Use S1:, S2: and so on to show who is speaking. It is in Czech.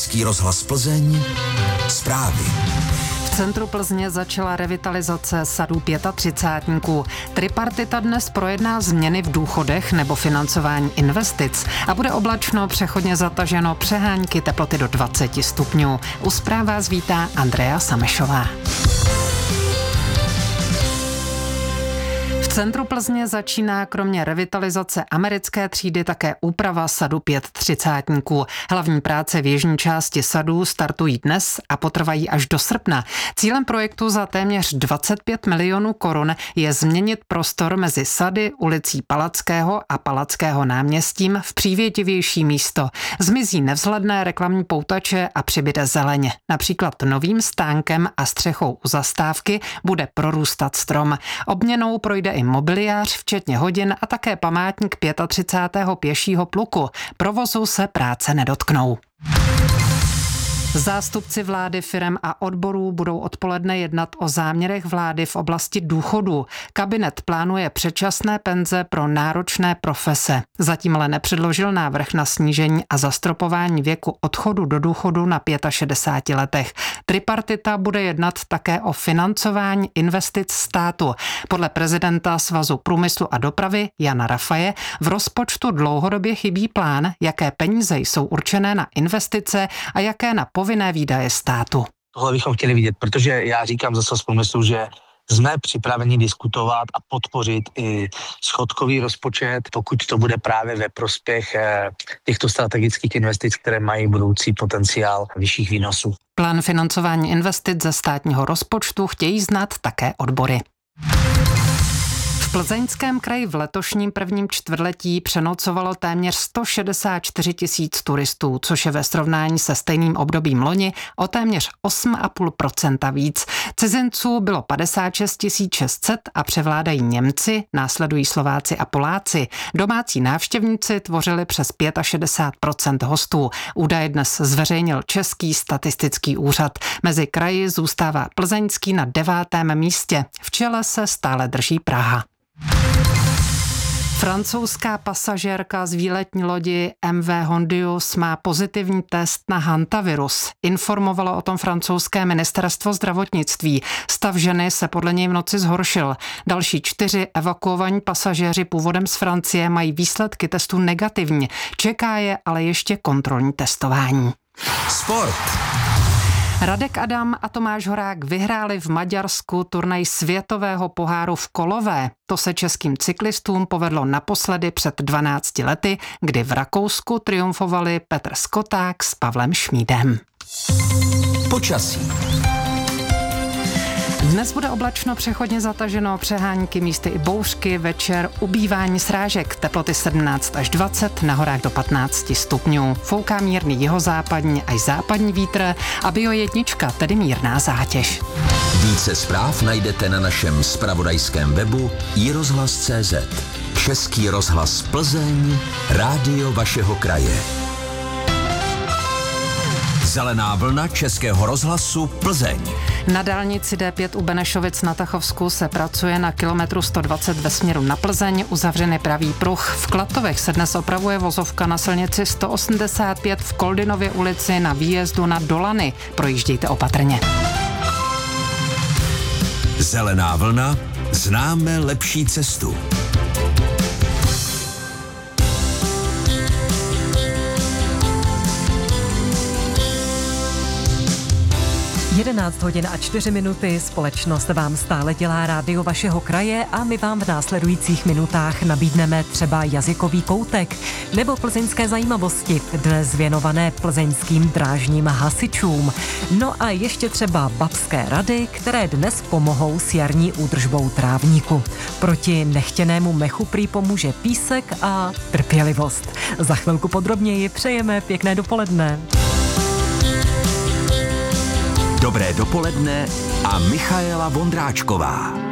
S1: Český rozhlas Plzeň, zprávy.
S2: V centru Plzně začala revitalizace sadů 35. Tripartita dnes projedná změny v důchodech nebo financování investic a bude oblačno, přechodně zataženo, přehánky, teploty do 20 stupňů. U zpráv vás vítá Andrea Samešová. V centru Plzně začíná kromě revitalizace americké třídy také úprava sadu 35. Hlavní práce v jižní části sadů startují dnes a potrvají až do srpna. Cílem projektu za téměř 25 milionů korun je změnit prostor mezi sady, ulicí Palackého a Palackého náměstím v přívětivější místo. Zmizí nevzhledné reklamní poutače a přibyde zeleň. Například novým stánkem a střechou u zastávky bude prorůstat strom. Obměnou projde i mobiliář, včetně hodin a také památník 35. pěšího pluku. Provozu se práce nedotknou. Zástupci vlády, firem a odborů budou odpoledne jednat o záměrech vlády v oblasti důchodů. Kabinet plánuje předčasné penze pro náročné profese. Zatím ale nepředložil návrh na snížení a zastropování věku odchodu do důchodu na 65 letech. Tripartita bude jednat také o financování investic státu. Podle prezidenta Svazu průmyslu a dopravy Jana Rafaje v rozpočtu dlouhodobě chybí plán, jaké peníze jsou určené na investice a jaké na povinné výdaje státu.
S3: Tohle bychom chtěli vidět, protože já říkám za Svaz průmyslu, že jsme připraveni diskutovat a podpořit i schodkový rozpočet, pokud to bude právě ve prospěch těchto strategických investic, které mají budoucí potenciál vyšších výnosů.
S2: Plán financování investic ze státního rozpočtu chtějí znát také odbory. V Plzeňském kraji v letošním prvním čtvrtletí přenocovalo téměř 164 000 turistů, což je ve srovnání se stejným obdobím loni o téměř 8,5% víc. Cizinců bylo 56 600 a převládají Němci, následují Slováci a Poláci. Domácí návštěvníci tvořili přes 65% hostů. Údaje dnes zveřejnil Český statistický úřad. Mezi kraji zůstává Plzeňský na 9. místě. V čele se stále drží Praha. Francouzská pasažérka z výletní lodi MV Hondius má pozitivní test na hantavirus. Informovalo o tom francouzské ministerstvo zdravotnictví. Stav ženy se podle něj v noci zhoršil. Další 4 evakuovaní pasažéři původem z Francie mají výsledky testu negativní. Čeká je ale ještě kontrolní testování.
S1: Sport.
S2: Radek Adam a Tomáš Horák vyhráli v Maďarsku turnaj světového poháru v kolové. To se českým cyklistům povedlo naposledy před 12 lety, kdy v Rakousku triumfovali Petr Skoták s Pavlem Šmídem.
S1: Počasí.
S2: Dnes bude oblačno, přechodně zataženo, přehánky, místy i bouřky, večer ubývání srážek, teploty 17 až 20, na horách do 15 stupňů. Fouká mírný jihozápadní až západní vítr a Bio1, tedy mírná zátěž.
S1: Více zpráv najdete na našem zpravodajském webu iRozhlas.cz. Český rozhlas Plzeň, rádio vašeho kraje. Zelená vlna Českého rozhlasu Plzeň.
S2: Na dálnici D5 u Benešovic na Tachovsku se pracuje na kilometru 120 ve směru na Plzeň, uzavřen je pravý pruh. V Klatovech se dnes opravuje vozovka na silnici 185 v Koldinově ulici na výjezdu na Dolany. Projíždějte opatrně.
S1: Zelená vlna, známe lepší cestu.
S4: 11 hodin a 4 minuty. Společnost vám stále dělá rádio vašeho kraje a my vám v následujících minutách nabídneme třeba jazykový koutek nebo plzeňské zajímavosti, dnes věnované plzeňským drážním hasičům. No a ještě třeba babské rady, které dnes pomohou s jarní údržbou trávníku. Proti nechtěnému mechu prý pomůže písek a trpělivost. Za chvilku podrobněji přejeme pěkné dopoledne.
S1: Dobré dopoledne a Michaela Vondráčková.